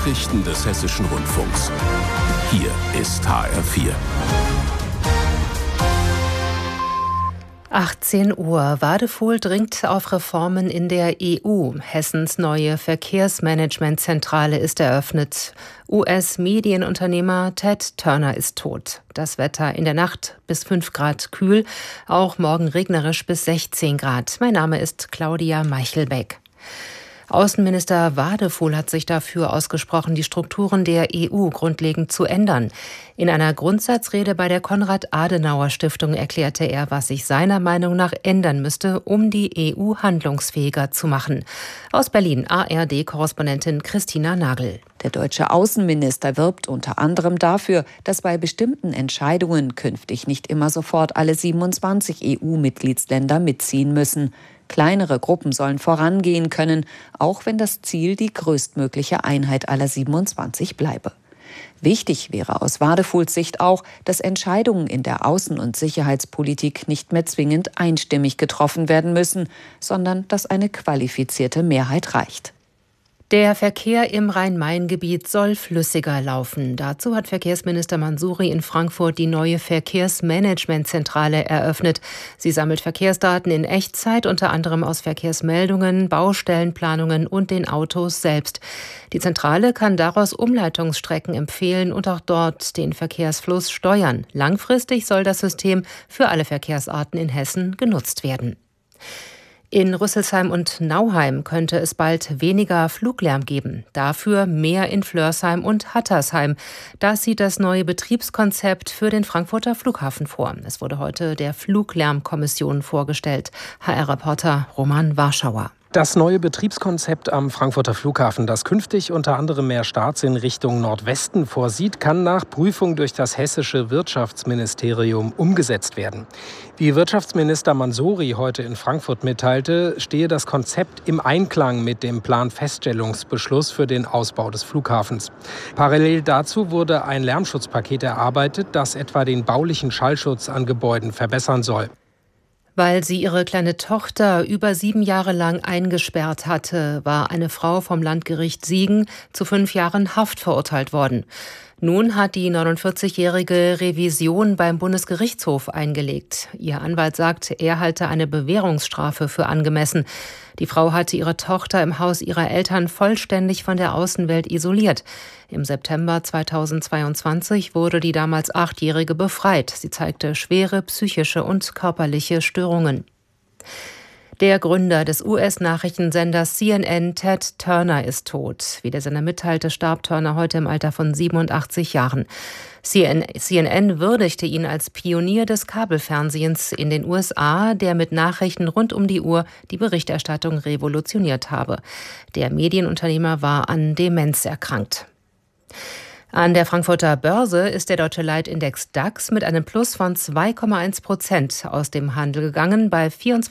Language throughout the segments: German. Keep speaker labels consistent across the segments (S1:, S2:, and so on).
S1: Nachrichten des Hessischen Rundfunks. Hier ist HR4.
S2: 18 Uhr. Wadephul dringt auf Reformen in der EU. Hessens neue Verkehrsmanagementzentrale ist eröffnet. US-Medienunternehmer Ted Turner ist tot. Das Wetter in der Nacht bis 5 Grad kühl, auch morgen regnerisch bis 16 Grad. Mein Name ist Claudia Meichelbeck. Außenminister Wadephul hat sich dafür ausgesprochen, die Strukturen der EU grundlegend zu ändern. In einer Grundsatzrede bei der Konrad-Adenauer-Stiftung erklärte er, was sich seiner Meinung nach ändern müsste, um die EU handlungsfähiger zu machen. Aus Berlin ARD-Korrespondentin Christina Nagel.
S3: Der deutsche Außenminister wirbt unter anderem dafür, dass bei bestimmten Entscheidungen künftig nicht immer sofort alle 27 EU-Mitgliedsländer mitziehen müssen. Kleinere Gruppen sollen vorangehen können, auch wenn das Ziel die größtmögliche Einheit aller 27 bleibe. Wichtig wäre aus Wadephuls Sicht auch, dass Entscheidungen in der Außen- und Sicherheitspolitik nicht mehr zwingend einstimmig getroffen werden müssen, sondern dass eine qualifizierte Mehrheit reicht.
S2: Der Verkehr im Rhein-Main-Gebiet soll flüssiger laufen. Dazu hat Verkehrsminister Mansouri in Frankfurt die neue Verkehrsmanagementzentrale eröffnet. Sie sammelt Verkehrsdaten in Echtzeit, unter anderem aus Verkehrsmeldungen, Baustellenplanungen und den Autos selbst. Die Zentrale kann daraus Umleitungsstrecken empfehlen und auch dort den Verkehrsfluss steuern. Langfristig soll das System für alle Verkehrsarten in Hessen genutzt werden. In Rüsselsheim und Nauheim könnte es bald weniger Fluglärm geben. Dafür mehr in Flörsheim und Hattersheim. Das sieht das neue Betriebskonzept für den Frankfurter Flughafen vor. Es wurde heute der Fluglärmkommission vorgestellt. HR-Reporter Roman Warschauer.
S4: Das neue Betriebskonzept am Frankfurter Flughafen, das künftig unter anderem mehr Starts in Richtung Nordwesten vorsieht, kann nach Prüfung durch das hessische Wirtschaftsministerium umgesetzt werden. Wie Wirtschaftsminister Mansouri heute in Frankfurt mitteilte, stehe das Konzept im Einklang mit dem Planfeststellungsbeschluss für den Ausbau des Flughafens. Parallel dazu wurde ein Lärmschutzpaket erarbeitet, das etwa den baulichen Schallschutz an Gebäuden verbessern soll.
S2: Weil sie ihre kleine Tochter über 7 Jahre lang eingesperrt hatte, war eine Frau vom Landgericht Siegen zu 5 Jahren Haft verurteilt worden. Nun hat die 49-jährige Revision beim Bundesgerichtshof eingelegt. Ihr Anwalt sagt, er halte eine Bewährungsstrafe für angemessen. Die Frau hatte ihre Tochter im Haus ihrer Eltern vollständig von der Außenwelt isoliert. Im September 2022 wurde die damals 8-Jährige befreit. Sie zeigte schwere psychische und körperliche Störungen. Der Gründer des US-Nachrichtensenders CNN, Ted Turner, ist tot. Wie der Sender mitteilte, starb Turner heute im Alter von 87 Jahren. CNN würdigte ihn als Pionier des Kabelfernsehens in den USA, der mit Nachrichten rund um die Uhr die Berichterstattung revolutioniert habe. Der Medienunternehmer war an Demenz erkrankt. An der Frankfurter Börse ist der deutsche Leitindex DAX mit einem Plus von 2,1% aus dem Handel gegangen bei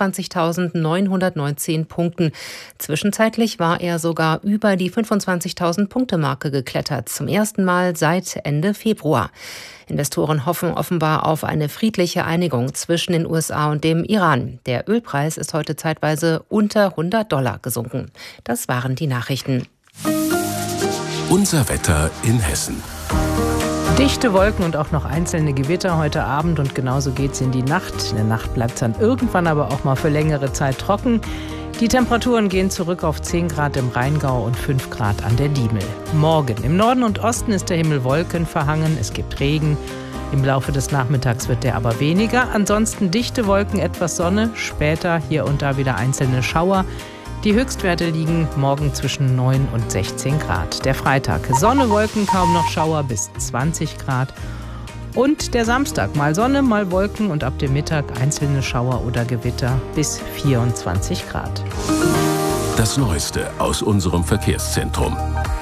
S2: 24.919 Punkten. Zwischenzeitlich war er sogar über die 25.000-Punkte-Marke geklettert, zum ersten Mal seit Ende Februar. Investoren hoffen offenbar auf eine friedliche Einigung zwischen den USA und dem Iran. Der Ölpreis ist heute zeitweise unter $100 gesunken. Das waren die Nachrichten.
S1: Unser Wetter in Hessen.
S5: Dichte Wolken und auch noch einzelne Gewitter heute Abend und genauso geht's in die Nacht. In der Nacht bleibt es dann irgendwann aber auch mal für längere Zeit trocken. Die Temperaturen gehen zurück auf 10 Grad im Rheingau und 5 Grad an der Diemel. Morgen im Norden und Osten ist der Himmel wolkenverhangen, es gibt Regen. Im Laufe des Nachmittags wird der aber weniger. Ansonsten dichte Wolken, etwas Sonne, später hier und da wieder einzelne Schauer. Die Höchstwerte liegen morgen zwischen 9 und 16 Grad. Der Freitag Sonne, Wolken, kaum noch Schauer bis 20 Grad. Und der Samstag mal Sonne, mal Wolken und ab dem Mittag einzelne Schauer oder Gewitter bis 24 Grad.
S1: Das Neueste aus unserem Verkehrszentrum.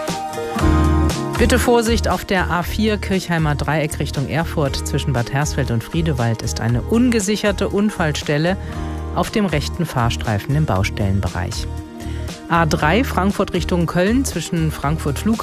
S5: Bitte Vorsicht, auf der A4 Kirchheimer Dreieck Richtung Erfurt zwischen Bad Hersfeld und Friedewald ist eine ungesicherte Unfallstelle auf dem rechten Fahrstreifen im Baustellenbereich. A3 Frankfurt Richtung Köln zwischen Frankfurt Flughafen